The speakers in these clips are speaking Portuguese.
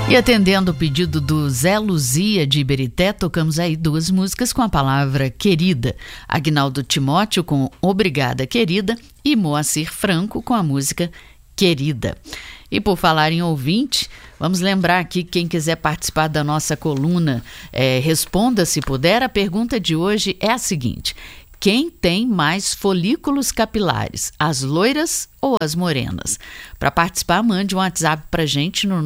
E atendendo o pedido do Zé Luzia de Iberité, tocamos aí duas músicas com a palavra querida. Agnaldo Timóteo com Obrigada Querida e Moacir Franco com a música Querida. E por falar em ouvinte, vamos lembrar aqui que quem quiser participar da nossa coluna, responda se puder. A pergunta de hoje é a seguinte: quem tem mais folículos capilares, as loiras ou as morenas? Para participar, mande um WhatsApp para a gente no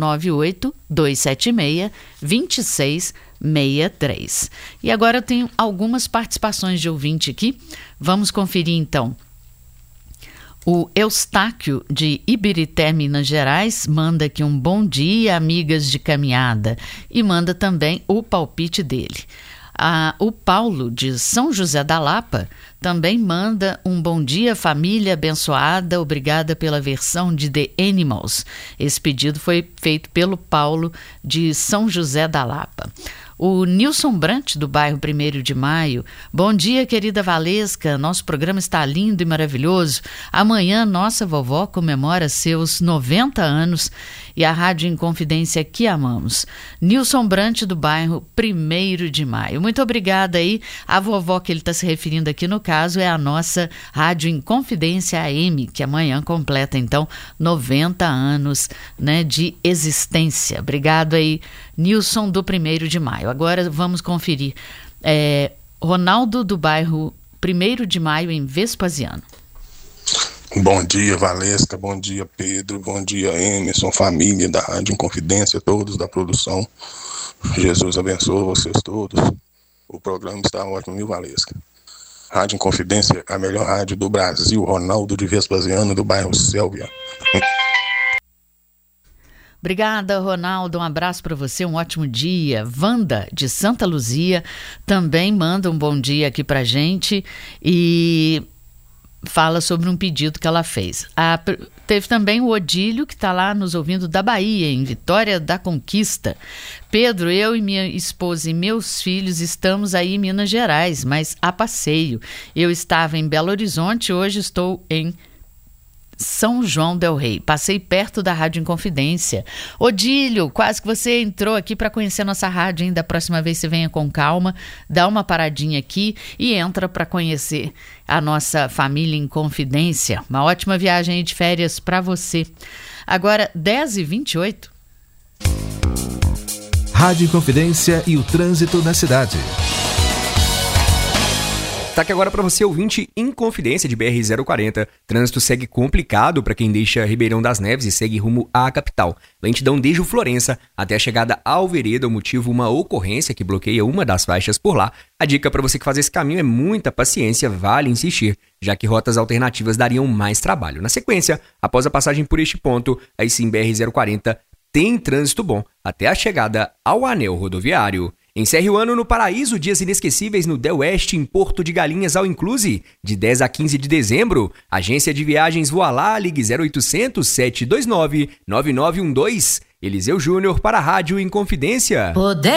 98-276-2663. E agora eu tenho algumas participações de ouvinte aqui. Vamos conferir então. O Eustáquio de Ibirité, Minas Gerais, manda aqui um bom dia, amigas de caminhada, e manda também o palpite dele. O Paulo, de São José da Lapa, também manda um bom dia, família abençoada, obrigada pela versão de The Animals. Esse pedido foi feito pelo Paulo, de São José da Lapa. O Nilson Brant, do bairro 1º de Maio. Bom dia, querida Valesca. Nosso programa está lindo e maravilhoso. Amanhã, nossa vovó comemora seus 90 anos e a Rádio Inconfidência que amamos. Nilson Brant, do bairro 1º de Maio. Muito obrigada aí. A vovó que ele está se referindo aqui, no caso, é a nossa Rádio Inconfidência AM, que amanhã completa, então, 90 anos, né, de existência. Obrigado aí, Nilson, do 1º de Maio. Agora vamos conferir. Ronaldo, do bairro 1º de Maio, em Vespasiano. Bom dia, Valesca. Bom dia, Pedro. Bom dia, Emerson, família da Rádio Inconfidência, todos da produção. Jesus abençoe vocês todos. O programa está ótimo, viu, Valesca? Rádio Inconfidência, a melhor rádio do Brasil. Ronaldo de Vespasiano, do bairro Sélvia. Obrigada, Ronaldo. Um abraço para você, um ótimo dia. Wanda, de Santa Luzia, também manda um bom dia aqui para gente e fala sobre um pedido que ela fez. Teve também o Odílio, que está lá nos ouvindo da Bahia, em Vitória da Conquista. Pedro, eu e minha esposa e meus filhos estamos aí em Minas Gerais, mas a passeio. Eu estava em Belo Horizonte, hoje estou em São João del Rei. Passei perto da Rádio Inconfidência. Odílio, quase que você entrou aqui para conhecer nossa rádio, hein? Da próxima vez você venha com calma, dá uma paradinha aqui e entra para conhecer a nossa família Inconfidência. Uma ótima viagem de férias para você. Agora, 10h28. Rádio Inconfidência e o trânsito na cidade. Destaque agora para você, ouvinte Inconfidência de BR-040. Trânsito segue complicado para quem deixa Ribeirão das Neves e segue rumo à capital. Lentidão desde o Florença até a chegada ao Vereda, o motivo uma ocorrência que bloqueia uma das faixas por lá. A dica para você que faz esse caminho é muita paciência, vale insistir, já que rotas alternativas dariam mais trabalho. Na sequência, após a passagem por este ponto, aí sim BR-040 tem trânsito bom até a chegada ao anel rodoviário. Encerre o ano no Paraíso, dias inesquecíveis no Del Oeste, em Porto de Galinhas ao Inclusive, de 10 a 15 de dezembro. Agência de Viagens Voilá, ligue 0800 729 9912. Eliseu Júnior para a Rádio Inconfidência.